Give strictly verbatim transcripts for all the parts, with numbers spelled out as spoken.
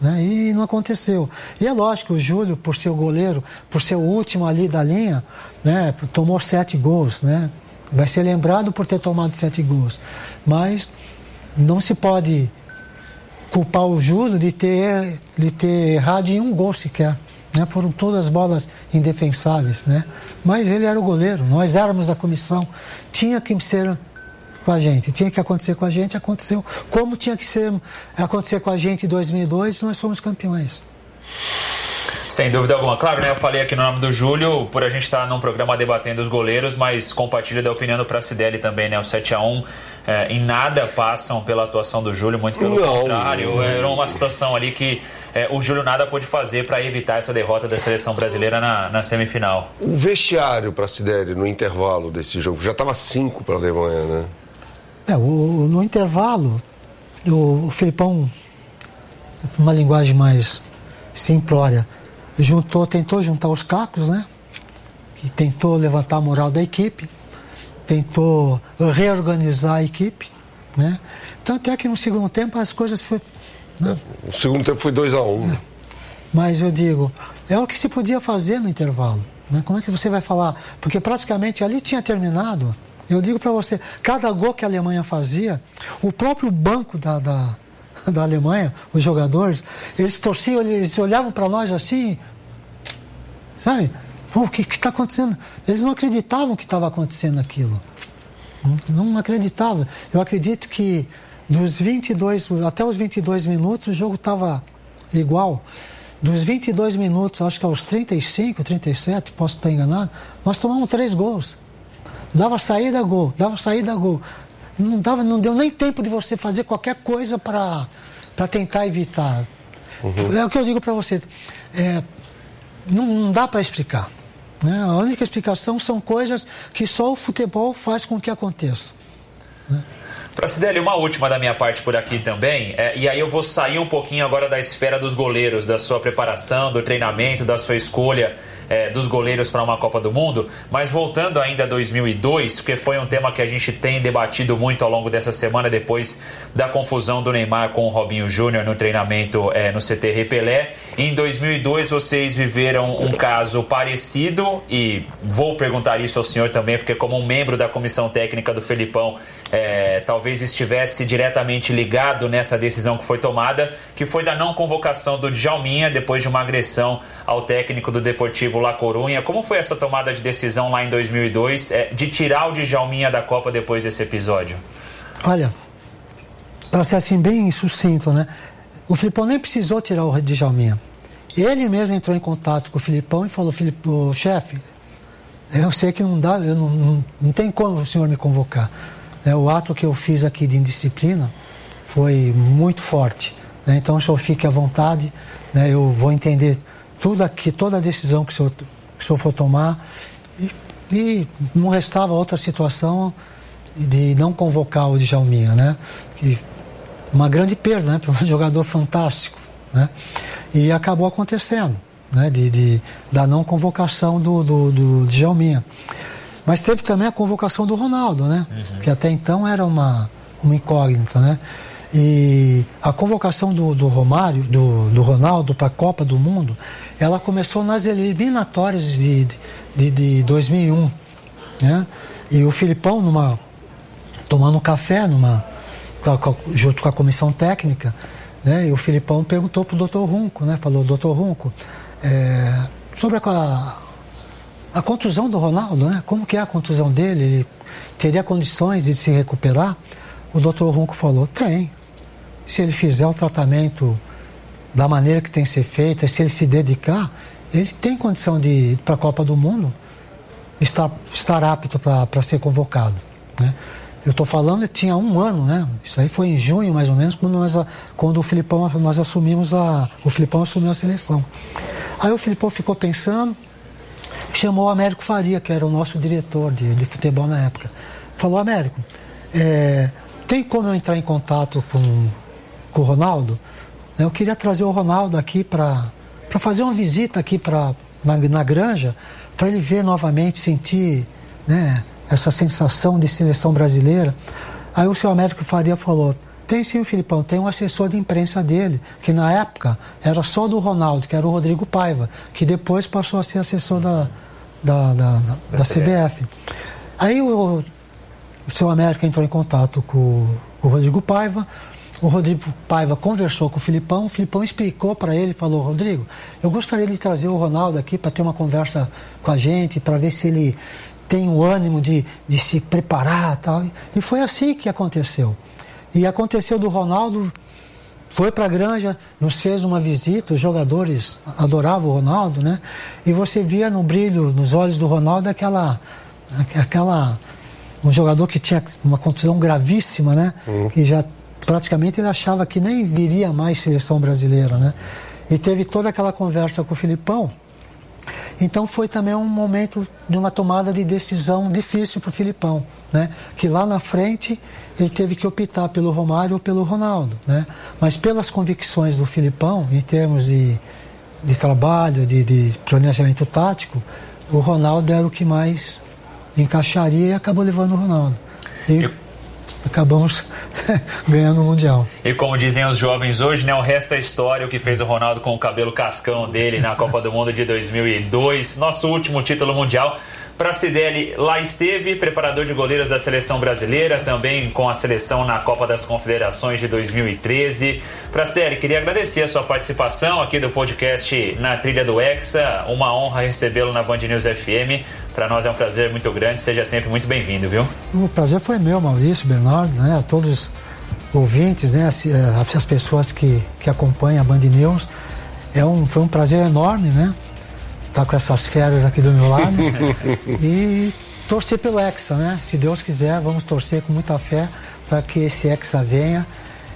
né? E não aconteceu. E é lógico, o Júlio, por ser o goleiro, por ser o último ali da linha, né, tomou sete gols, né? Vai ser lembrado por ter tomado sete gols. Mas não se pode culpar o Júlio de ter, de ter errado em um gol sequer. Né? Foram todas bolas indefensáveis. Né? Mas ele era o goleiro, nós éramos a comissão. Tinha que ser com a gente, tinha que acontecer com a gente, aconteceu. Como tinha que ser, acontecer com a gente em dois mil e dois, nós fomos campeões. Sem dúvida alguma. Claro, né, eu falei aqui no nome do Júlio, por a gente estar num programa debatendo os goleiros, mas compartilho da opinião do Pracidelli também, né? O sete a um é, em nada passam pela atuação do Júlio, muito pelo não, contrário. Não. Era uma situação ali que é, o Júlio nada pôde fazer para evitar essa derrota da seleção brasileira na, na semifinal. O vestiário, Pracidelli, no intervalo desse jogo, já estava cinco para a Alemanha, né? É, o, no intervalo, o, o Filipão, uma linguagem mais simplória, juntou, tentou juntar os cacos, né? E tentou levantar a moral da equipe, tentou reorganizar a equipe, né? Então até que no segundo tempo as coisas foi... Né? É, o segundo tempo foi dois a um. É. Mas eu digo, é o que se podia fazer no intervalo, né? Como é que você vai falar? Porque praticamente ali tinha terminado. Eu digo para você, cada gol que a Alemanha fazia, o próprio banco da, da, da Alemanha, os jogadores, eles torciam, eles olhavam para nós assim, sabe? Pô, o que está acontecendo? Eles não acreditavam que estava acontecendo aquilo. Não, não acreditavam. Eu acredito que dos vinte e dois, até os vinte e dois minutos, o jogo estava igual. Dos vinte e dois minutos, acho que aos trinta e cinco, trinta e sete, posso estar enganado, nós tomamos três gols. Dava saída, gol, dava saída, gol. Não, dava, não deu nem tempo de você fazer qualquer coisa para tentar evitar. Uhum. É o que eu digo para você. É, não, não dá para explicar. Né? A única explicação são coisas que só o futebol faz com que aconteça. Né? Pracidelli, uma última da minha parte por aqui também, é, e aí eu vou sair um pouquinho agora da esfera dos goleiros, da sua preparação, do treinamento, da sua escolha é, dos goleiros para uma Copa do Mundo, mas voltando ainda a dois mil e dois, porque foi um tema que a gente tem debatido muito ao longo dessa semana, depois da confusão do Neymar com o Robinho Júnior no treinamento é, no C T Rei Pelé. Em dois mil e dois vocês viveram um caso parecido, e vou perguntar isso ao senhor também, porque como um membro da comissão técnica do Felipão, é, talvez estivesse diretamente ligado nessa decisão que foi tomada, que foi da não convocação do Djalminha depois de uma agressão ao técnico do Deportivo La Coruña. Como foi essa tomada de decisão lá em dois mil e dois, é, de tirar o Djalminha da Copa depois desse episódio? Olha, para ser assim bem sucinto, né? O Filipão nem precisou tirar o Djalminha. Ele mesmo entrou em contato com o Filipão e falou: Filipão, chefe, eu sei que não dá, eu não, não, não tem como o senhor me convocar. É, o ato que eu fiz aqui de indisciplina foi muito forte. Né? Então o senhor fique à vontade, né? Eu vou entender tudo aqui, toda a decisão que o senhor, que o senhor for tomar. E, e não restava outra situação de não convocar o Djalminha, né? Que, uma grande perda, né? Para um jogador fantástico. Né? E acabou acontecendo, né? de, de, da não convocação do, do, do Djalminha. Mas teve também a convocação do Ronaldo, né? Uhum. Que até então era uma, uma incógnita, né? E a convocação do, do Romário, do, do Ronaldo para a Copa do Mundo, ela começou nas eliminatórias de, de, de dois mil e um, né? E o Filipão, numa, tomando um café, numa, junto com a comissão técnica, né? E o Filipão perguntou para o doutor Runco, né? Falou: doutor Runco, é, sobre a... A contusão do Ronaldo, né? Como que é a contusão dele? Ele teria condições de se recuperar? O doutor Runco falou: tem. Se ele fizer o tratamento da maneira que tem que ser feita, se ele se dedicar, ele tem condição de ir para a Copa do Mundo, estar, estar apto para ser convocado. Né? Eu estou falando, tinha um ano, né? Isso aí foi em junho, mais ou menos, quando, nós, quando o Filipão, nós assumimos a... O Filipão assumiu a seleção. Aí o Filipão ficou pensando, chamou o Américo Faria, que era o nosso diretor de, de futebol na época. Falou: Américo, é, tem como eu entrar em contato com, com o Ronaldo? Eu queria trazer o Ronaldo aqui para fazer uma visita aqui pra, na, na granja, para ele ver novamente, sentir, né, essa sensação de seleção brasileira. Aí o senhor Américo Faria falou: Tem sim, o Filipão, tem um assessor de imprensa dele, que na época era só do Ronaldo, que era o Rodrigo Paiva, que depois passou a ser assessor da, da, da, da, da C B F. Aí o, o seu América entrou em contato com, com o Rodrigo Paiva, o Rodrigo Paiva conversou com o Filipão, o Filipão explicou para ele, falou: Rodrigo, eu gostaria de trazer o Ronaldo aqui para ter uma conversa com a gente, para ver se ele tem o ânimo de, de se preparar e tal. E foi assim que aconteceu. E aconteceu do Ronaldo, foi para a Granja, nos fez uma visita, os jogadores adoravam o Ronaldo, né? E você via no brilho, nos olhos do Ronaldo, aquela... aquela um jogador que tinha uma contusão gravíssima, né? Uhum. Que já praticamente ele achava que nem viria mais seleção brasileira, né? E teve toda aquela conversa com o Filipão. Então foi também um momento de uma tomada de decisão difícil para o Filipão, né? Que lá na frente ele teve que optar pelo Romário ou pelo Ronaldo, né? Mas pelas convicções do Filipão, em termos de, de trabalho, de, de planejamento tático, o Ronaldo era o que mais encaixaria e acabou levando o Ronaldo. E Eu... acabamos ganhando o Mundial. E como dizem os jovens hoje, né, o resto é história, o que fez o Ronaldo com o cabelo cascão dele na Copa do Mundo de dois mil e dois, nosso último título mundial. Pracidelli lá esteve, preparador de goleiros da seleção brasileira, também com a seleção na Copa das Confederações de dois mil e treze. Pracidelli, queria agradecer a sua participação aqui do podcast Na Trilha do Hexa, uma honra recebê-lo na Band News F M. Para nós é um prazer muito grande, seja sempre muito bem-vindo, viu? O prazer foi meu, Maurício, Bernardo, né? A todos os ouvintes, né? As, as pessoas que, que acompanham a Band News. É um, foi um prazer enorme, né? Estar com essas feras aqui do meu lado. E torcer pelo Hexa, né? Se Deus quiser, vamos torcer com muita fé para que esse Hexa venha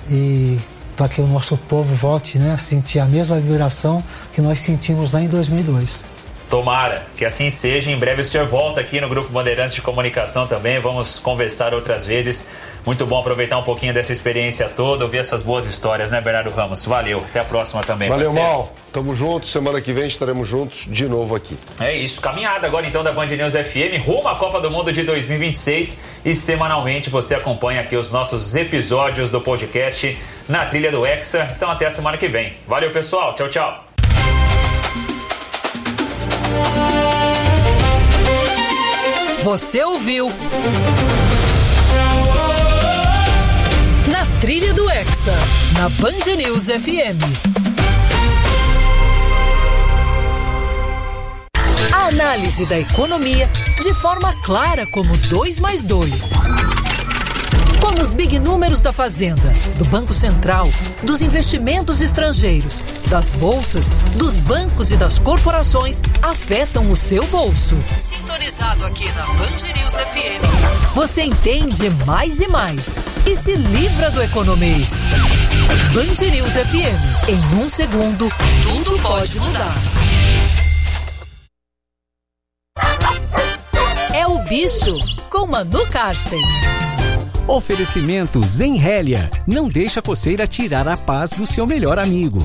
e para que o nosso povo volte, né? A sentir a mesma vibração que nós sentimos lá em dois mil e dois. Tomara que assim seja. Em breve o senhor volta aqui no Grupo Bandeirantes de Comunicação também. Vamos conversar outras vezes. Muito bom aproveitar um pouquinho dessa experiência toda, ouvir essas boas histórias, né, Bernardo Ramos? Valeu. Até a próxima também. Valeu, parceiro. Mal. Tamo juntos. Semana que vem estaremos juntos de novo aqui. É isso. Caminhada agora então da Band News F M rumo à Copa do Mundo de dois mil e vinte e seis. E semanalmente você acompanha aqui os nossos episódios do podcast Na Trilha do Hexa. Então até a semana que vem. Valeu, pessoal. Tchau, tchau. Você ouviu Na Trilha do Hexa, na Band News F M. A análise da economia de forma clara como dois mais dois. Como os big números da Fazenda, do Banco Central, dos investimentos estrangeiros, das bolsas, dos bancos e das corporações afetam o seu bolso. Sintonizado aqui na Band News F M, você entende mais e mais e se livra do economês. Band News F M, em um segundo, tudo pode mudar. É o Bicho, com Manu Karsten. Oferecimento Zenrélia. Não deixa a coceira tirar a paz do seu melhor amigo.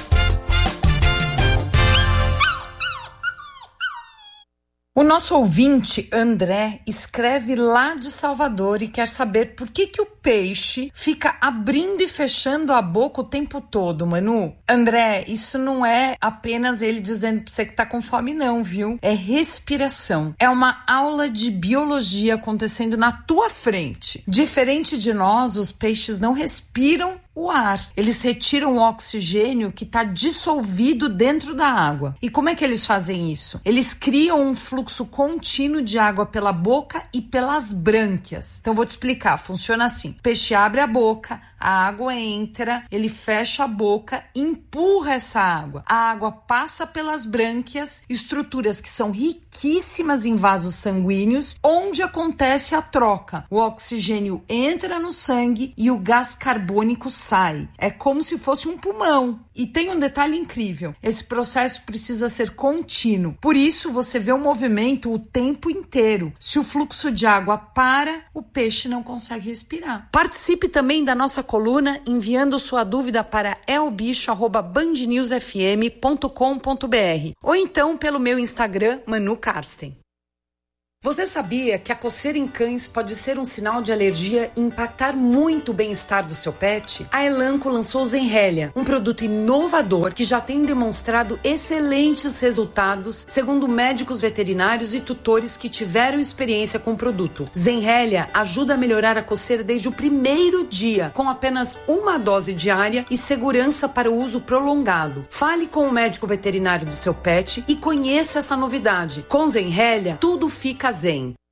O nosso ouvinte, André, escreve lá de Salvador e quer saber por que que o peixe fica abrindo e fechando a boca o tempo todo, Manu. André, isso não é apenas ele dizendo pra você que tá com fome não, viu? É respiração. É uma aula de biologia acontecendo na tua frente. Diferente de nós, os peixes não respiram o ar. Eles retiram o oxigênio que está dissolvido dentro da água. E como é que eles fazem isso? Eles criam um fluxo contínuo de água pela boca e pelas brânquias. Então vou te explicar, funciona assim. O peixe abre a boca, a água entra, ele fecha a boca, empurra essa água. A água passa pelas brânquias, estruturas que são riquíssimas em vasos sanguíneos, onde acontece a troca. O oxigênio entra no sangue e o gás carbônico sai. É como se fosse um pulmão. E tem um detalhe incrível. Esse processo precisa ser contínuo. Por isso, você vê o movimento o tempo inteiro. Se o fluxo de água para, o peixe não consegue respirar. Participe também da nossa coluna enviando sua dúvida para elbicho arroba band news f m ponto com ponto b r ou então pelo meu Instagram, Manu Karsten. Você sabia que a coceira em cães pode ser um sinal de alergia e impactar muito o bem-estar do seu pet? A Elanco lançou o Zenrelia, um produto inovador que já tem demonstrado excelentes resultados, segundo médicos veterinários e tutores que tiveram experiência com o produto. Zenrelia ajuda a melhorar a coceira desde o primeiro dia, com apenas uma dose diária e segurança para o uso prolongado. Fale com o médico veterinário do seu pet e conheça essa novidade. Com Zenrelia, tudo fica zen.